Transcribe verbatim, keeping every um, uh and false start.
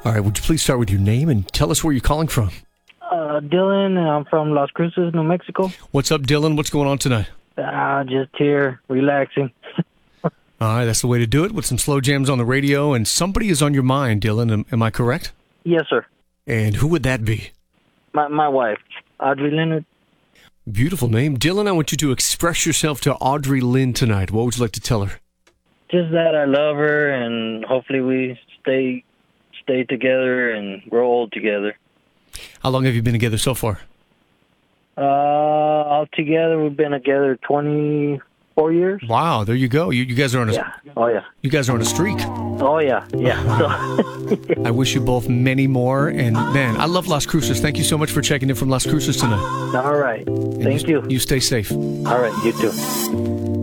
All right, would you please start with your name and tell us where you're calling from? Uh, Dylan, and I'm from Las Cruces, New Mexico. What's up, Dylan? What's going on tonight? Uh, just here, relaxing. All right, that's the way to do it, with some slow jams on the radio, and somebody is on your mind, Dylan. Am, am I correct? Yes, sir. And who would that be? My my wife, Audrey Leonard. Beautiful name. Dylan, I want you to express yourself to Audrey Lynn tonight. What would you like to tell her? Just that I love her, and hopefully we stay stay together and grow old together. How long have you been together so far? Uh, all together, we've been together twenty-four years. Wow, there you go. You, you guys are on a Yeah. Oh, yeah. you guys are on a streak. Oh, yeah. Yeah. So, I wish you both many more. And man, I love Las Cruces. Thank you so much for checking in from Las Cruces tonight. all right. And Thank you. You stay safe. All right. You too.